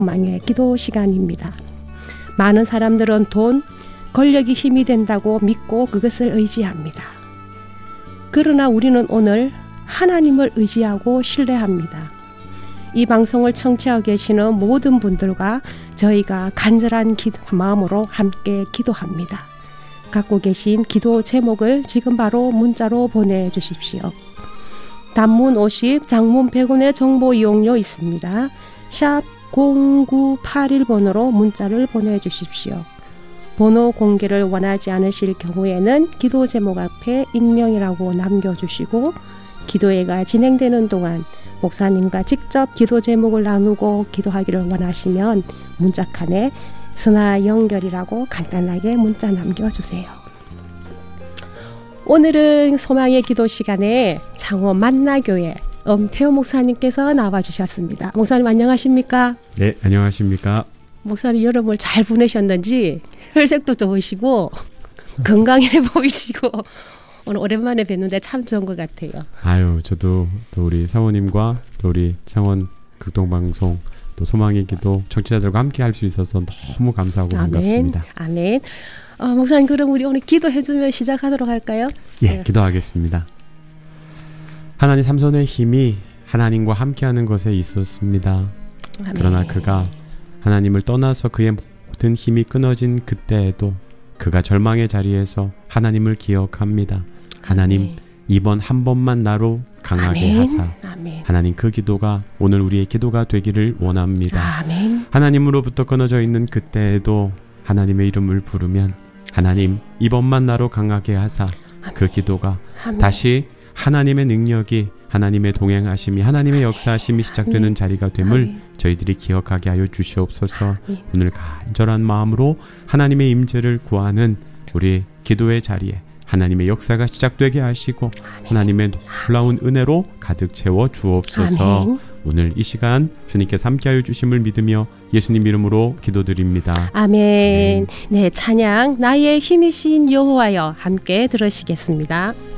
소망의 기도 시간입니다. 많은 사람들은 돈, 권력이 힘이 된다고 믿고 그것을 의지합니다. 그러나 우리는 오늘 하나님을 의지하고 신뢰합니다. 이 방송을 청취하고 계시는 모든 분들과 저희가 간절한 마음으로 함께 기도합니다. 갖고 계신 기도 제목을 지금 바로 문자로 보내주십시오. 단문 50, 장문 100원의 정보 이용료 있습니다. 샵 0981번으로 문자를 보내주십시오. 번호 공개를 원하지 않으실 경우에는 기도 제목 앞에 익명이라고 남겨주시고 기도회가 진행되는 동안 목사님과 직접 기도 제목을 나누고 기도하기를 원하시면 문자칸에 전화 연결이라고 간단하게 문자 남겨주세요. 오늘은 소망의 기도 시간에 창원 만나교회 엄태호 목사님께서 나와주셨습니다. 목사님 안녕하십니까? 네, 안녕하십니까? 목사님 여름을 잘 보내셨는지 혈색도 좋으시고 건강해 보이시고 오늘 오랜만에 뵀는데 참 좋은 것 같아요. 아유, 저도 또 우리 사모님과 또 우리 창원 극동방송 또 소망의 기도 청취자들과 함께 할 수 있어서 너무 감사하고 아멘, 반갑습니다. 아멘. 목사님 그럼 우리 오늘 기도해주면 시작하도록 할까요? 예, 네. 기도하겠습니다. 하나님 삼손의 힘이 하나님과 함께하는 것에 있었습니다. 아멘. 그러나 그가 하나님을 떠나서 그의 모든 힘이 끊어진 그때에도 그가 절망의 자리에서 하나님을 기억합니다. 하나님, 아멘. 이번 한 번만 나로 강하게 아멘. 하사. 아멘. 하나님, 그 기도가 오늘 우리의 기도가 되기를 원합니다. 아멘. 하나님으로부터 끊어져 있는 그때에도 하나님의 이름을 부르면 하나님, 이번만 나로 강하게 하사. 아멘. 그 기도가 아멘. 다시 하나님의 능력이, 하나님의 동행하심이, 하나님의 역사하심이 시작되는 아멘. 자리가 됨을 아멘. 저희들이 기억하게 하여 주시옵소서. 아멘. 오늘 간절한 마음으로 하나님의 임재를 구하는 우리 기도의 자리에 하나님의 역사가 시작되게 하시고 아멘. 하나님의 놀라운 은혜로 가득 채워 주옵소서. 아멘. 오늘 이 시간 주님께서 함께하여 주심을 믿으며 예수님 이름으로 기도드립니다. 아멘. 네, 찬양 나의 힘이신 여호와여 함께 들으시겠습니다.